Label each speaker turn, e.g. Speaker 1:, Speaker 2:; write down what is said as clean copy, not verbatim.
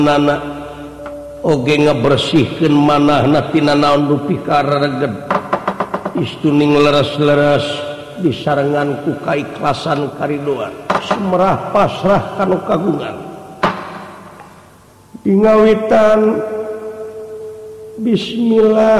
Speaker 1: oge ngebersihkeun manahna tina naon dupi kareged istuning leres-leres disarengan ku kaikhlasan karidoan sumerah pasrah kanu kagungan dingawitan bismillah